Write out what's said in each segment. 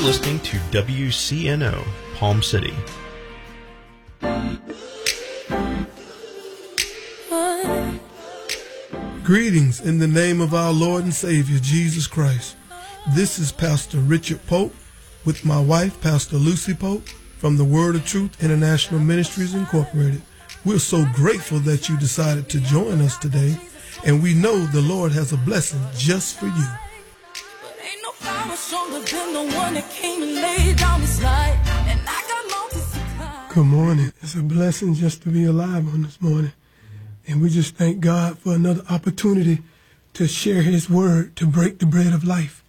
listening to WCNO, Palm City. Greetings in the name of our Lord and Savior, Jesus Christ. This is Pastor Richard Pope with my wife, Pastor Lucy Pope, from the Word of Truth International Ministries Incorporated. We're so grateful that you decided to join us today, and we know the Lord has a blessing just for you. Good morning. It's a blessing just to be alive on this morning. And we just thank God for another opportunity to share his word, to break the bread of life.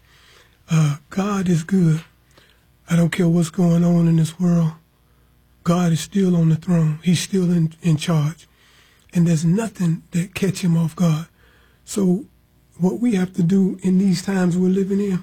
God is good. I don't care what's going on in this world. God is still on the throne. He's still in charge. And there's nothing that catch him off guard. So what we have to do in these times we're living in,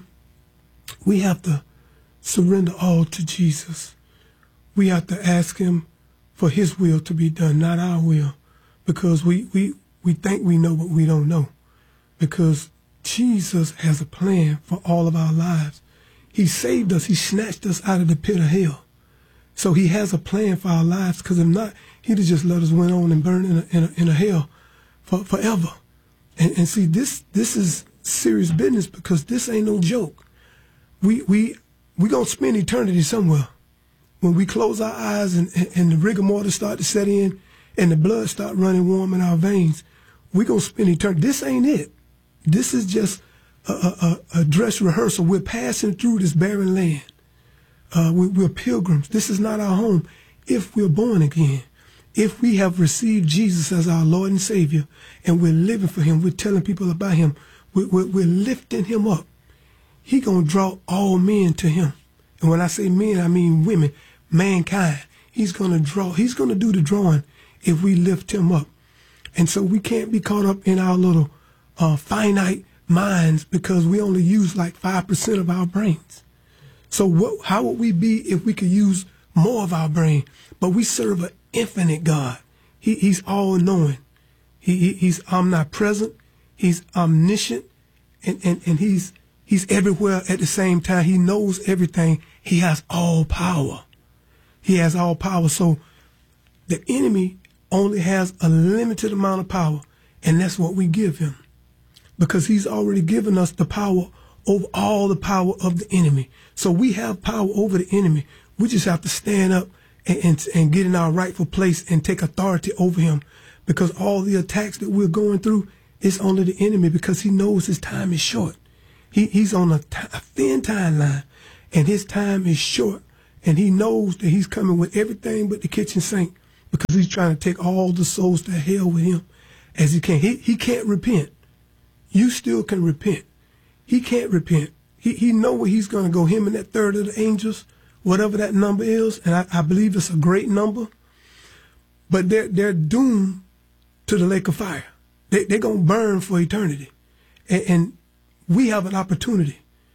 we have to surrender all to Jesus. We have to ask him for his will to be done, not our will. Because we think we know what we don't know. Because Jesus has a plan for all of our lives. He saved us. He snatched us out of the pit of hell. So he has a plan for our lives. Because if not, he'd have just let us went on and burn in a hell forever. And see, this is serious business because this ain't no joke. We gonna spend eternity somewhere. When we close our eyes and the rigor mortis start to set in, and the blood start running warm in our veins, we're going to spend eternity. This ain't it. This is just a dress rehearsal. We're passing through this barren land. We're pilgrims. This is not our home. If we're born again, if we have received Jesus as our Lord and Savior, and we're living for him, we're telling people about him, we're lifting him up, he going to draw all men to him. And when I say men, I mean women, mankind. He's going to do the drawing if we lift him up. And so we can't be caught up in our little finite minds because we only use like 5% of our brains. So how would we be if we could use more of our brain? But we serve an infinite God. He's all-knowing. He's omnipresent. He's omniscient. And he's everywhere at the same time. He knows everything. He has all power. He has all power. So the enemy only has a limited amount of power, and that's what we give him. Because he's already given us the power over all the power of the enemy. So we have power over the enemy. We just have to stand up and get in our rightful place and take authority over him. Because all the attacks that we're going through is only the enemy because he knows his time is short. He's on a thin timeline, and his time is short. And he knows that he's coming with everything but the kitchen sink. Because he's trying to take all the souls to hell with him as he can. He can't repent. You still can repent. He can't repent. He know where he's going to go, him and that third of the angels, whatever that number is, and I believe it's a great number. But they're doomed to the lake of fire. They're going to burn for eternity. And we have an opportunity.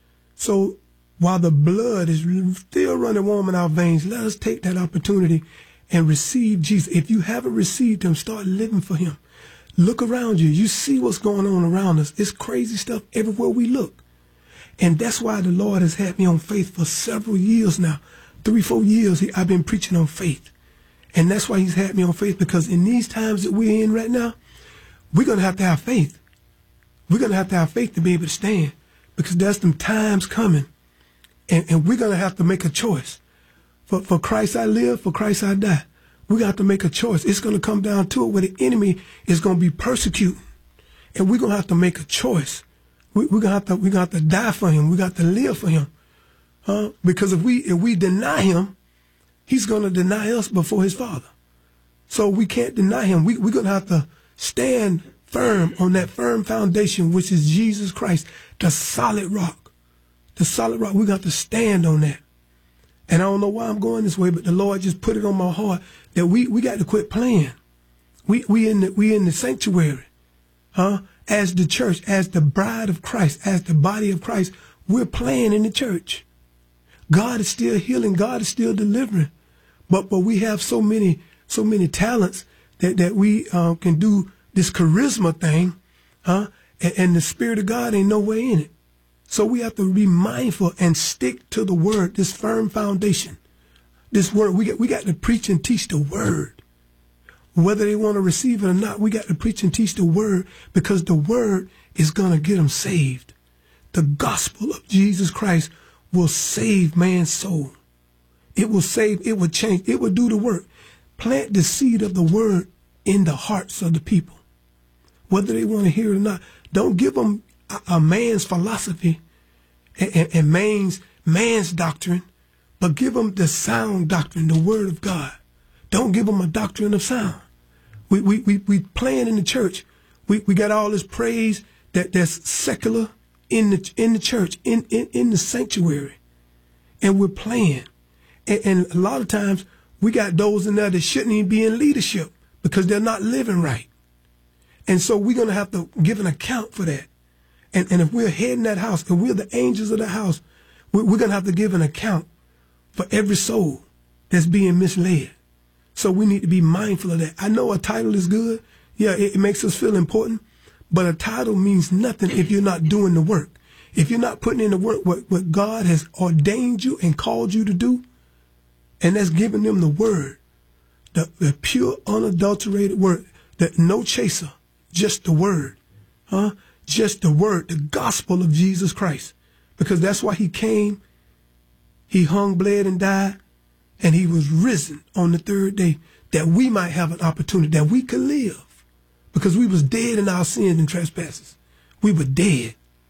So while the blood is still running warm in our veins, let us take that opportunity and receive Jesus. If you haven't received him, start living for him. Look around you. You see what's going on around us. It's crazy stuff everywhere we look. And that's why the Lord has had me on faith for several years now. 3-4 years I've been preaching on faith. And that's why he's had me on faith, because in these times that we're in right now, we're going to have faith. We're going to have faith to be able to stand, because there's some times coming. And we're going to have to make a choice. For Christ I live, for Christ I die. We got to make a choice. It's going to come down to it where the enemy is going to be persecuting. And we're going to have to make a choice. We're going to have to die for him. We got to live for him. Because if we deny him, he's going to deny us before his Father. So we can't deny him. We're going to have to stand firm on that firm foundation, which is Jesus Christ, the solid rock. The solid rock. We got to stand on that. And I don't know why I'm going this way, but the Lord just put it on my heart that we got to quit playing. We in the sanctuary, as the church, as the bride of Christ, as the body of Christ. We're playing in the church. God is still healing. God is still delivering. But we have so many talents that we can do this charisma thing, and the Spirit of God ain't no way in it. So we have to be mindful and stick to the word, this firm foundation. This word, we got to preach and teach the word. Whether they want to receive it or not, we got to preach and teach the word, because the word is going to get them saved. The gospel of Jesus Christ will save man's soul. It will save, it will change, it will do the work. Plant the seed of the word in the hearts of the people, whether they want to hear it or not. Don't give them a man's philosophy and man's doctrine, but give them the sound doctrine, the word of God. Don't give them a doctrine of sound. We playing in the church. We got all this praise that's secular in the church, in the sanctuary, and we're playing. And a lot of times we got those in there that shouldn't even be in leadership because they're not living right. And so we're going to have to give an account for that. And if we're heading that house, and we're the angels of the house, we're going to have to give an account for every soul that's being misled. So we need to be mindful of that. I know a title is good. Yeah, it makes us feel important. But a title means nothing if you're not doing the work. If you're not putting in the work, what God has ordained you and called you to do, and that's giving them the word, the pure, unadulterated word, that no chaser, just the word, just the word, the gospel of Jesus Christ. Because that's why he came, he hung, bled, and died, and he was risen on the third day, that we might have an opportunity, that we could live. Because we was dead in our sins and trespasses. We were dead.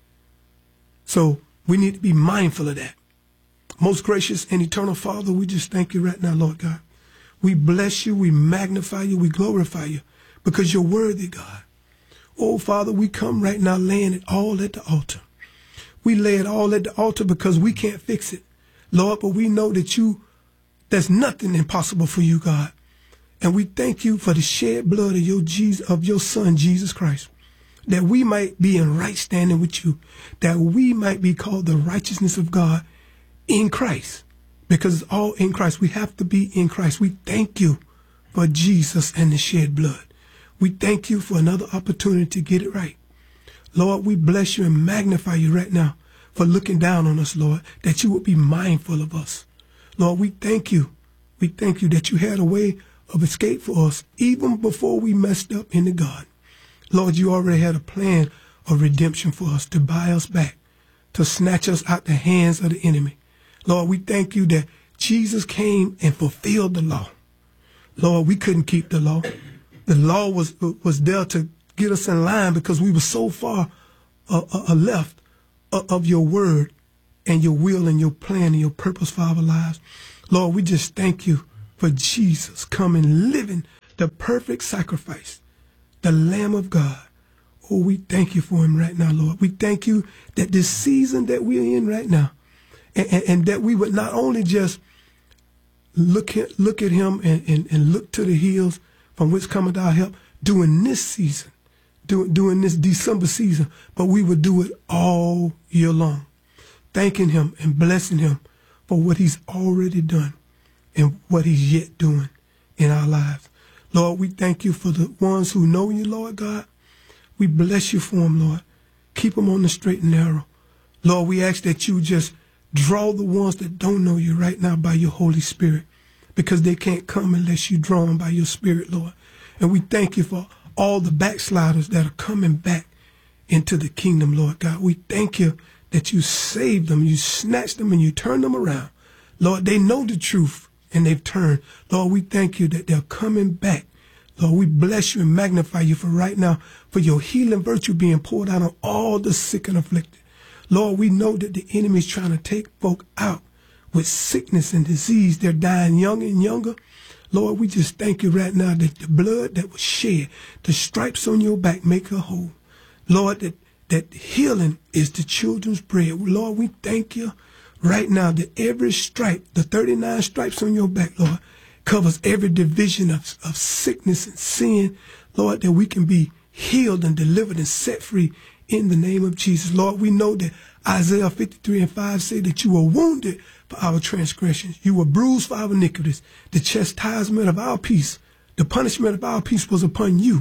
So we need to be mindful of that. Most gracious and eternal Father, we just thank you right now, Lord God. We bless you, we magnify you, we glorify you, because you're worthy, God. Oh, Father, we come right now laying it all at the altar. We lay it all at the altar because we can't fix it, Lord, but we know that there's nothing impossible for you, God. And we thank you for the shed blood of your Son, Jesus Christ, that we might be in right standing with you, that we might be called the righteousness of God in Christ, because it's all in Christ. We have to be in Christ. We thank you for Jesus and the shed blood. We thank you for another opportunity to get it right. Lord, we bless you and magnify you right now for looking down on us, Lord, that you would be mindful of us. Lord, we thank you. We thank you that you had a way of escape for us even before we messed up in the garden. Lord, you already had a plan of redemption for us, to buy us back, to snatch us out the hands of the enemy. Lord, we thank you that Jesus came and fulfilled the law. Lord, we couldn't keep the law. The law was there to get us in line because we were so far left of your word and your will and your plan and your purpose for our lives. Lord, we just thank you for Jesus coming, living the perfect sacrifice, the Lamb of God. Oh, we thank you for him right now, Lord. We thank you that this season that we're in right now, and that we would not only just look at him and look to the hills from which cometh our help during this season, during this December season, but we would do it all year long, thanking him and blessing him for what he's already done and what he's yet doing in our lives. Lord, we thank you for the ones who know you, Lord God. We bless you for them, Lord. Keep them on the straight and narrow. Lord, we ask that you just draw the ones that don't know you right now by your Holy Spirit, because they can't come unless you draw them by your Spirit, Lord. And we thank you for all the backsliders that are coming back into the kingdom, Lord God. We thank you that you saved them, you snatched them, and you turned them around. Lord, they know the truth, and they've turned. Lord, we thank you that they're coming back. Lord, we bless you and magnify you for right now, for your healing virtue being poured out on all the sick and afflicted. Lord, we know that the enemy is trying to take folk out with sickness and disease. They're dying younger and younger. Lord, we just thank you right now that the blood that was shed, the stripes on your back make her whole. Lord, that healing is the children's bread. Lord, we thank you right now that every stripe, the 39 stripes on your back, Lord, covers every division of sickness and sin. Lord, that we can be healed and delivered and set free in the name of Jesus. Lord, we know that Isaiah 53:5 say that you were wounded for our transgressions. You were bruised for our iniquities. The chastisement of our peace, the punishment of our peace was upon you.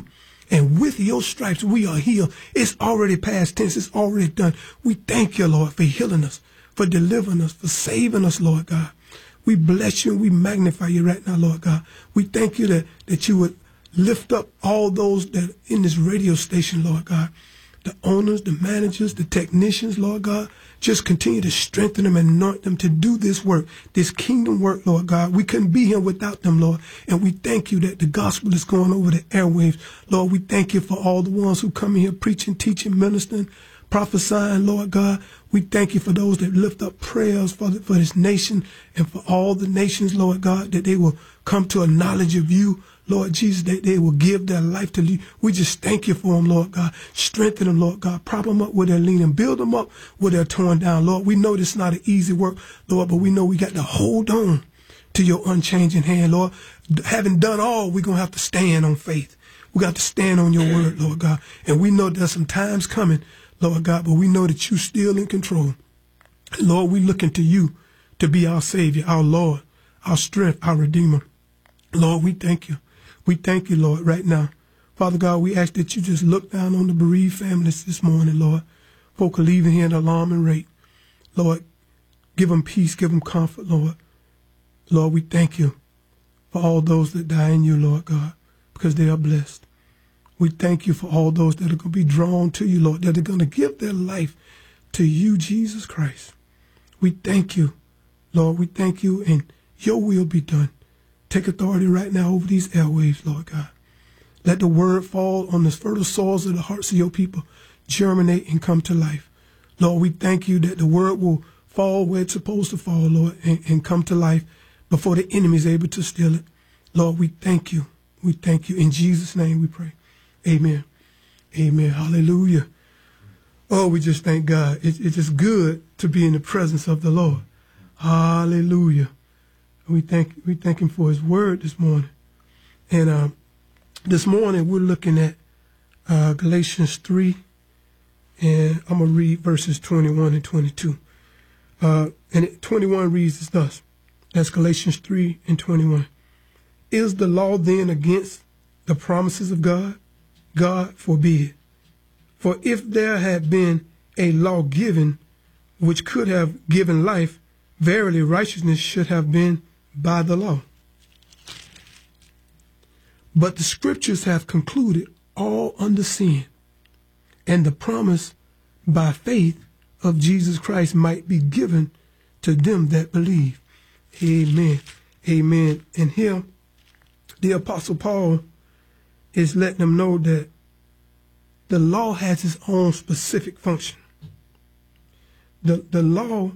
And with your stripes, we are healed. It's already past tense. It's already done. We thank you, Lord, for healing us, for delivering us, for saving us, Lord God. We bless you and we magnify you right now, Lord God. We thank you that you would lift up all those that in this radio station, Lord God. The owners, the managers, the technicians, Lord God. Just continue to strengthen them and anoint them to do this work, this kingdom work, Lord God. We couldn't be here without them, Lord. And we thank you that the gospel is going over the airwaves. Lord, we thank you for all the ones who come in here preaching, teaching, ministering, prophesying, Lord God. We thank you for those that lift up prayers for this nation and for all the nations, Lord God, that they will come to a knowledge of you, Lord Jesus, that they will give their life to you. We just thank you for them, Lord God. Strengthen them, Lord God. Prop them up where they're leaning. Build them up where they're torn down, Lord. We know this is not an easy work, Lord, but we know we got to hold on to your unchanging hand, Lord. Having done all, we're going to have to stand on faith. We got to stand on your word, Lord God. And we know there's some times coming, Lord God, but we know that you're still in control. Lord, we looking to you to be our Savior, our Lord, our strength, our Redeemer. Lord, we thank you. We thank you, Lord, right now. Father God, we ask that you just look down on the bereaved families this morning, Lord. Folk are leaving here at an alarming rate. Lord, give them peace, give them comfort, Lord. Lord, we thank you for all those that die in you, Lord God, because they are blessed. We thank you for all those that are going to be drawn to you, Lord, that are going to give their life to you, Jesus Christ. We thank you, Lord. We thank you, and your will be done. Take authority right now over these airwaves, Lord God. Let the word fall on the fertile soils of the hearts of your people, germinate and come to life. Lord, we thank you that the word will fall where it's supposed to fall, Lord, and come to life before the enemy is able to steal it. Lord, we thank you. We thank you. In Jesus' name we pray. Amen. Amen. Hallelujah. Oh, we just thank God. It's just good to be in the presence of the Lord. Hallelujah. We thank him for his word this morning. And this morning we're looking at Galatians 3, and I'm going to read verses 21 and 22. And 21 reads as thus. That's Galatians 3 and 21. Is the law then against the promises of God? God forbid. For if there had been a law given which could have given life, verily righteousness should have been by the law. But the scriptures have concluded all under sin, and the promise by faith of Jesus Christ might be given to them that believe. Amen. Amen. And here, the Apostle Paul is letting them know that the law has its own specific function. The law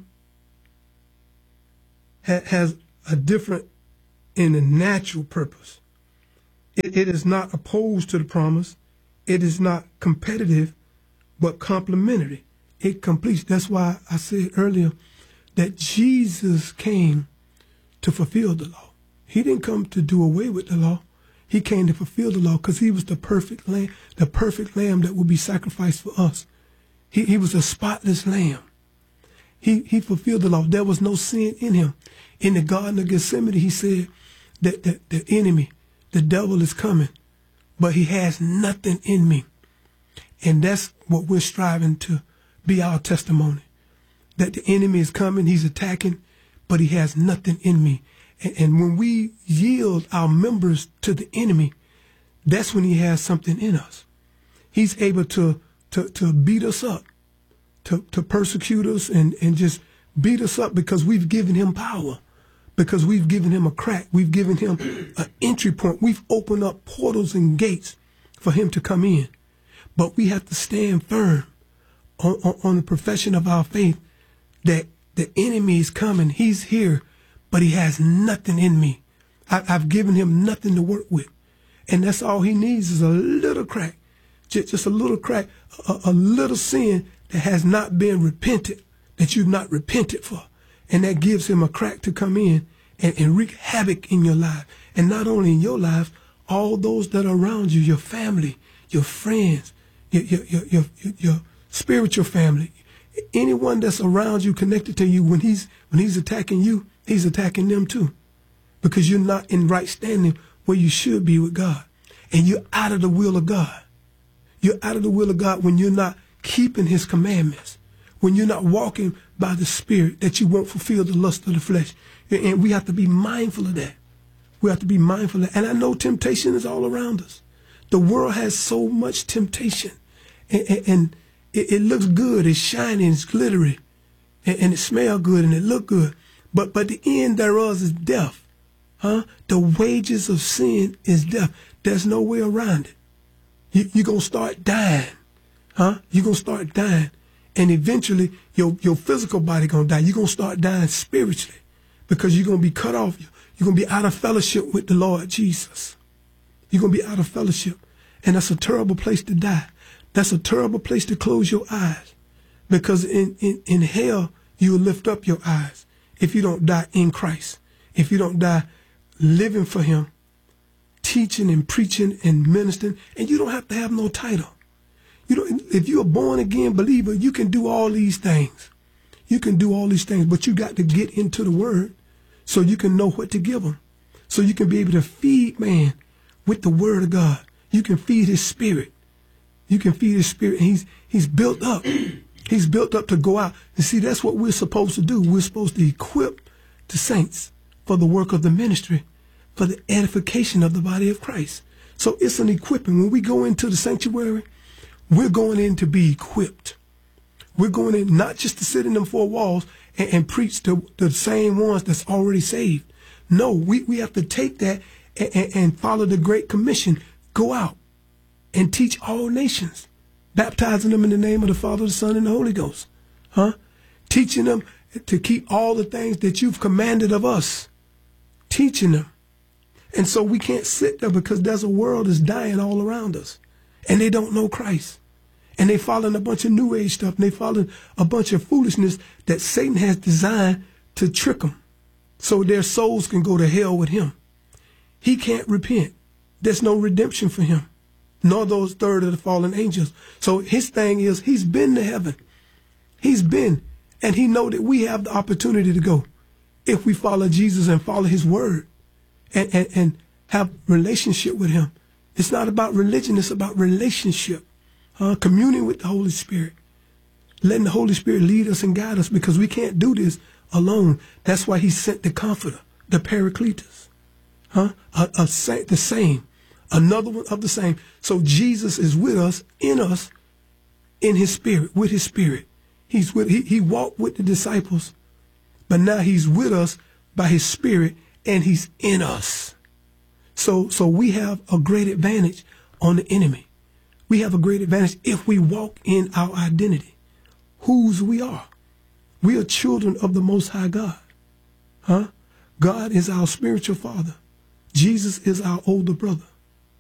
has a different and a natural purpose. It is not opposed to the promise. It is not competitive, but complementary. It completes. That's why I said earlier that Jesus came to fulfill the law. He didn't come to do away with the law. He came to fulfill the law because he was the perfect lamb that would be sacrificed for us. He was a spotless lamb. He fulfilled the law. There was no sin in him. In the Garden of Gethsemane, he said that the enemy, the devil is coming, but he has nothing in me. And that's what we're striving to be our testimony. That the enemy is coming, he's attacking, but he has nothing in me. And when we yield our members to the enemy, that's when he has something in us. He's able to beat us up, to persecute us and just beat us up because we've given him power, because we've given him a crack. We've given him an entry point. We've opened up portals and gates for him to come in. But we have to stand firm on the profession of our faith that the enemy is coming. He's here, but he has nothing in me. I've given him nothing to work with. And that's all he needs is a little crack, just a little crack, a little sin that has not been repented, that you've not repented for. And that gives him a crack to come in and wreak havoc in your life. And not only in your life, all those that are around you, your family, your friends, your spiritual family, anyone that's around you, connected to you, when he's attacking you, he's attacking them too. Because you're not in right standing where you should be with God. and you're out of the will of God. You're out of the will of God when you're not keeping his commandments, when you're not walking by the Spirit, that you won't fulfill the lust of the flesh. And we have to be mindful of that. We have to be mindful of that. And I know temptation is all around us. The world has so much temptation. And it looks good, it's shiny, it's glittery, and it smells good, and it look good. But the end thereof is death. The wages of sin is death. There's no way around it. You're going to start dying. You're going to start dying. And eventually, your physical body going to die. You're going to start dying spiritually because you're going to be cut off. You're going to be out of fellowship with the Lord Jesus. You're going to be out of fellowship. And that's a terrible place to die. That's a terrible place to close your eyes. Because in hell, you will lift up your eyes if you don't die in Christ. If you don't die living for him, teaching and preaching and ministering. And you don't have to have no title. If you're a born again believer, you can do all these things. You can do all these things, but you got to get into the word so you can know what to give them. So you can be able to feed man with the word of God. You can feed his spirit. You can feed his spirit. And he's built up. He's built up to go out. And see, that's what we're supposed to do. We're supposed to equip the saints for the work of the ministry, for the edification of the body of Christ. So it's an equipping. When we go into the sanctuary, we're going in to be equipped. We're going in not just to sit in them four walls and preach to the same ones that's already saved. No, we have to take that and follow the Great Commission. Go out and teach all nations, baptizing them in the name of the Father, the Son, and the Holy Ghost. Teaching them to keep all the things that you've commanded of us. Teaching them. And so we can't sit there because there's a world that's dying all around us. And they don't know Christ. And they following a bunch of New Age stuff. And they following a bunch of foolishness that Satan has designed to trick them so their souls can go to hell with him. He can't repent. There's no redemption for him, nor those third of the fallen angels. So his thing is he's been to heaven. He's been, and he know that we have the opportunity to go if we follow Jesus and follow his word and have relationship with him. It's not about religion. It's about relationship, communing with the Holy Spirit, letting the Holy Spirit lead us and guide us because we can't do this alone. That's why he sent the Comforter, the Paracletus, the same, another one of the same. So Jesus is with us, in his spirit, with his spirit. He walked with the disciples, but now he's with us by his spirit and he's in us. So we have a great advantage on the enemy. We have a great advantage if we walk in our identity, whose we are. We are children of the Most High God. God is our spiritual father. Jesus is our older brother.